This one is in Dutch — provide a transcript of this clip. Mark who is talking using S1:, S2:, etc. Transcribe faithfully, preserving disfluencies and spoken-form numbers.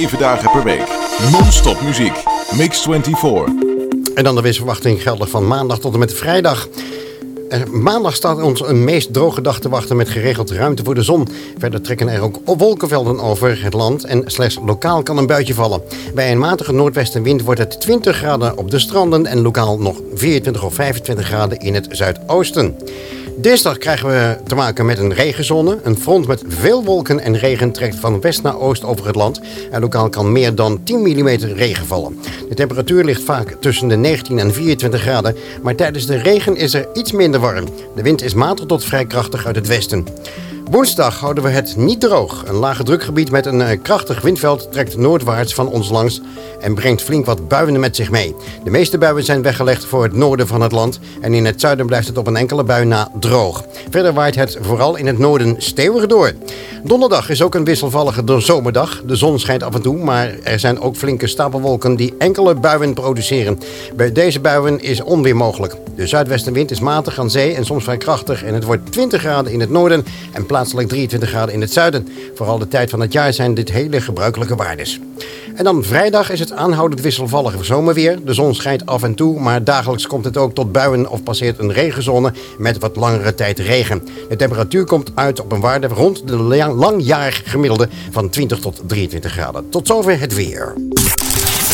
S1: Zeven dagen per week. Non-stop muziek. Mix vierentwintig.
S2: En dan de weersverwachting geldig van maandag tot en met vrijdag. Maandag staat ons een meest droge dag te wachten met geregeld ruimte voor de zon. Verder trekken er ook wolkenvelden over het land en slechts lokaal kan een buitje vallen. Bij een matige noordwestenwind wordt het twintig graden op de stranden en lokaal nog vierentwintig of vijfentwintig graden in het zuidoosten. Dinsdag krijgen we te maken met een regenzone. Een front met veel wolken en regen trekt van west naar oost over het land. En lokaal kan meer dan tien millimeter regen vallen. De temperatuur ligt vaak tussen de negentien en vierentwintig graden. Maar tijdens de regen is er iets minder warm. De wind is matig tot vrij krachtig uit het westen. Woensdag houden we het niet droog. Een lage drukgebied met een krachtig windveld trekt noordwaarts van ons langs en brengt flink wat buien met zich mee. De meeste buien zijn weggelegd voor het noorden van het land en in het zuiden blijft het op een enkele bui na droog. Verder waait het vooral in het noorden stevig door. Donderdag is ook een wisselvallige zomerdag. De zon schijnt af en toe, maar er zijn ook flinke stapelwolken die enkele buien produceren. Bij deze buien is onweer mogelijk. De zuidwestenwind is matig aan zee en soms vrij krachtig en het wordt twintig graden in het noorden en plaatselijk drieëntwintig graden in het zuiden. Vooral de tijd van het jaar zijn dit hele gebruikelijke waardes. En dan vrijdag is het aanhoudend wisselvallige zomerweer. De zon schijnt af en toe, maar dagelijks komt het ook tot buien of passeert een regenzone met wat langere tijd regen. De temperatuur komt uit op een waarde rond de langjarig gemiddelde van twintig tot drieëntwintig graden. Tot zover het weer.